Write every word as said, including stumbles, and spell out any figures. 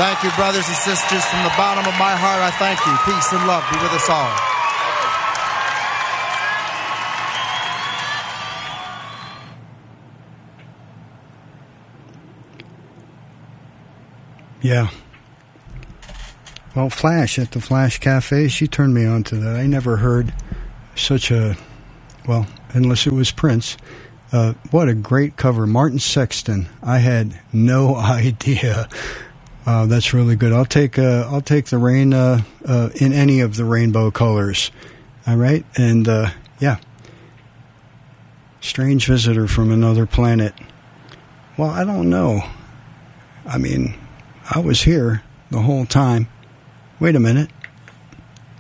Thank you, brothers and sisters. From the bottom of my heart, I thank you. Peace and love be with us all. Yeah. Well, Flash at the Flash Cafe, she turned me on to that. I never heard such a, well, unless it was Prince. Uh, what a great cover. Martin Sexton. I had no idea. Uh, that's really good. I'll take uh, I'll take the rain uh, uh, in any of the rainbow colors. All right? And, uh, yeah. Strange visitor from another planet. Well, I don't know. I mean, I was here the whole time. Wait a minute.